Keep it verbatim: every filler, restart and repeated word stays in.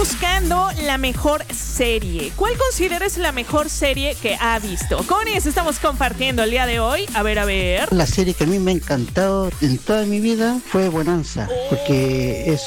buscando la mejor serie. ¿Cuál consideras la mejor serie que ha visto? Con eso estamos compartiendo el día de hoy. A ver, a ver. La serie que a mí me ha encantado en toda mi vida fue Bonanza, porque es